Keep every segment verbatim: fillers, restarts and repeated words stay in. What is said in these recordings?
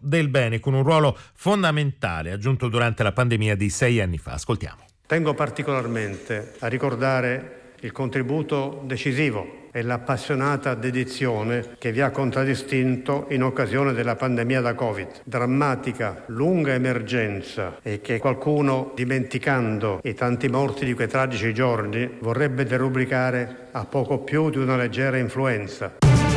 del bene, con un ruolo fondamentale aggiunto durante la pandemia di sei anni fa. Ascoltiamo. Tengo particolarmente a ricordare il contributo decisivo e l'appassionata dedizione che vi ha contraddistinto in occasione della pandemia da Covid. Drammatica, lunga emergenza e che qualcuno, dimenticando i tanti morti di quei tragici giorni, vorrebbe derubricare a poco più di una leggera influenza.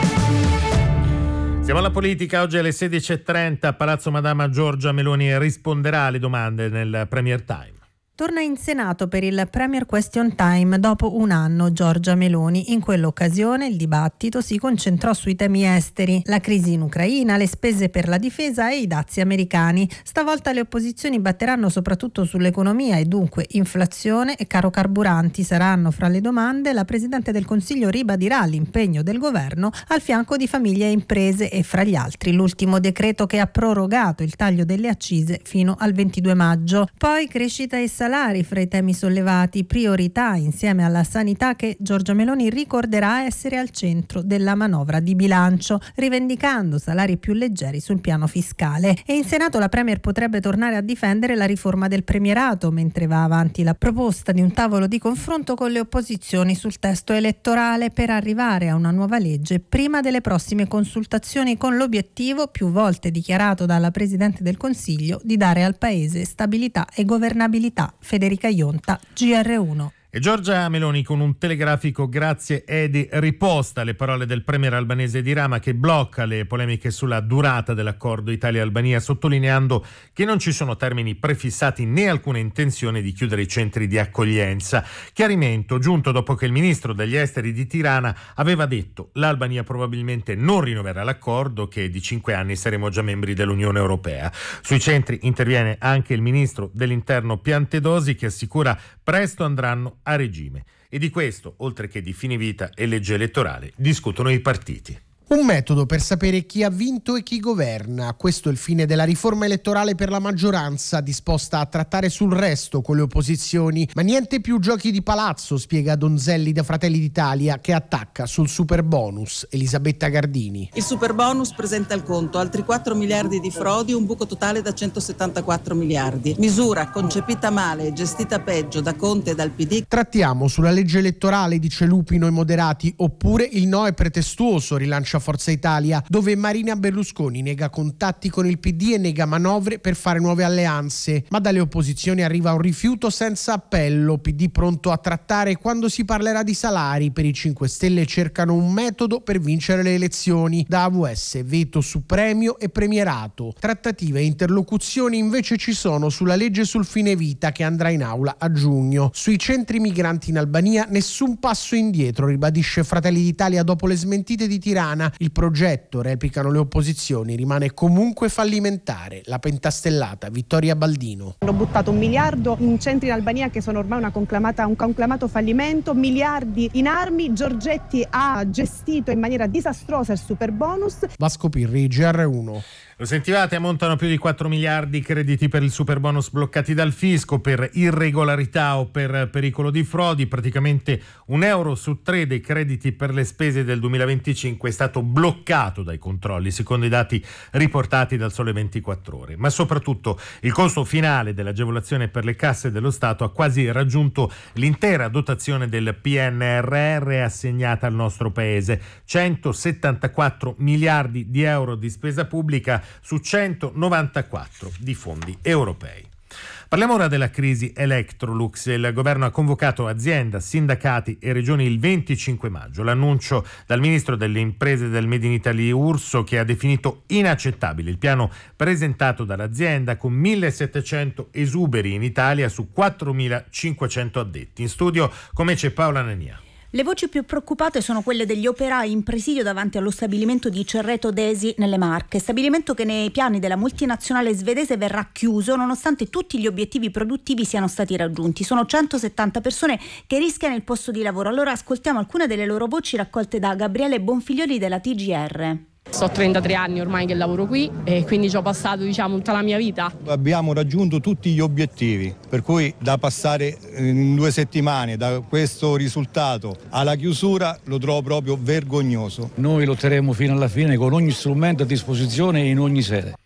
Siamo alla politica, oggi alle sedici e trenta a Palazzo Madama Giorgia Meloni risponderà alle domande nel Premier Time. Torna in Senato per il Premier Question Time dopo un anno Giorgia Meloni. In quell'occasione il dibattito si concentrò sui temi esteri, la crisi in Ucraina, le spese per la difesa e i dazi americani. Stavolta le opposizioni batteranno soprattutto sull'economia e dunque inflazione e caro carburanti saranno fra le domande. La Presidente del Consiglio ribadirà l'impegno del governo al fianco di famiglie e imprese e fra gli altri l'ultimo decreto che ha prorogato il taglio delle accise fino al ventidue maggio. Poi crescita e salari fra i temi sollevati, priorità insieme alla sanità che Giorgia Meloni ricorderà essere al centro della manovra di bilancio, rivendicando salari più leggeri sul piano fiscale. E in Senato la Premier potrebbe tornare a difendere la riforma del premierato, mentre va avanti la proposta di un tavolo di confronto con le opposizioni sul testo elettorale per arrivare a una nuova legge prima delle prossime consultazioni, con l'obiettivo, più volte dichiarato dalla Presidente del Consiglio, di dare al Paese stabilità e governabilità. Federica Ionta, G R uno. E Giorgia Meloni con un telegrafico grazie Edi riposta le parole del premier albanese di Rama, che blocca le polemiche sulla durata dell'accordo Italia-Albania, sottolineando che non ci sono termini prefissati né alcuna intenzione di chiudere i centri di accoglienza. Chiarimento giunto dopo che il ministro degli esteri di Tirana aveva detto l'Albania probabilmente non rinnoverà l'accordo, che di cinque anni saremo già membri dell'Unione Europea. Sui centri interviene anche il ministro dell'interno Piantedosi, che assicura presto andranno a regime. E di questo, oltre che di fine vita e legge elettorale, discutono i partiti. Un metodo per sapere chi ha vinto e chi governa. Questo è il fine della riforma elettorale per la maggioranza, disposta a trattare sul resto con le opposizioni. Ma niente più giochi di palazzo, spiega Donzelli da Fratelli d'Italia, che attacca sul super bonus. Elisabetta Gardini. Il super bonus presenta il conto altri quattro miliardi di frodi, un buco totale da centosettantaquattro miliardi. Misura concepita male e gestita peggio da Conte e dal P D. Trattiamo sulla legge elettorale, dice Lupino ai moderati, oppure il no è pretestuoso, rilancia Forza Italia, dove Marina Berlusconi nega contatti con il P D e nega manovre per fare nuove alleanze. Ma dalle opposizioni arriva un rifiuto senza appello. P D pronto a trattare quando si parlerà di salari. Per i cinque Stelle cercano un metodo per vincere le elezioni. Da A V S veto su premio e premierato. Trattative e interlocuzioni invece ci sono sulla legge sul fine vita, che andrà in aula a giugno. Sui centri migranti in Albania nessun passo indietro, ribadisce Fratelli d'Italia dopo le smentite di Tirana. Il progetto, replicano le opposizioni, rimane comunque fallimentare. La pentastellata Vittoria Baldino. Hanno buttato un miliardo in centri in Albania che sono ormai una conclamata, un conclamato fallimento, miliardi in armi. Giorgetti ha gestito in maniera disastrosa il super bonus. Vasco Pirri, G R uno. Lo sentivate, ammontano più di quattro miliardi i crediti per il super bonus bloccati dal fisco per irregolarità o per pericolo di frodi. Praticamente un euro su tre dei crediti per le spese del duemilaventicinque è stato bloccato dai controlli, secondo i dati riportati dal Sole ventiquattro Ore. Ma soprattutto il costo finale dell'agevolazione per le casse dello Stato ha quasi raggiunto l'intera dotazione del P N R R assegnata al nostro paese: centosettantaquattro miliardi di euro di spesa pubblica su centonovantaquattro di fondi europei. Parliamo ora della crisi Electrolux. Il governo ha convocato azienda, sindacati e regioni il venticinque maggio. L'annuncio dal ministro delle imprese del Made in Italy Urso, che ha definito inaccettabile il piano presentato dall'azienda con millesettecento esuberi in Italia su quattromilacinquecento addetti. In studio con me c'è Paola Nania. Le voci più preoccupate sono quelle degli operai in presidio davanti allo stabilimento di Cerreto Desi nelle Marche, stabilimento che nei piani della multinazionale svedese verrà chiuso nonostante tutti gli obiettivi produttivi siano stati raggiunti. Sono centosettanta persone che rischiano il posto di lavoro. Allora ascoltiamo alcune delle loro voci raccolte da Gabriele Bonfiglioli della T G R. Sto trentatré anni ormai che lavoro qui e quindi ci ho passato, diciamo, tutta la mia vita. Abbiamo raggiunto tutti gli obiettivi, per cui da passare in due settimane da questo risultato alla chiusura lo trovo proprio vergognoso. Noi lotteremo fino alla fine con ogni strumento a disposizione e in ogni sede.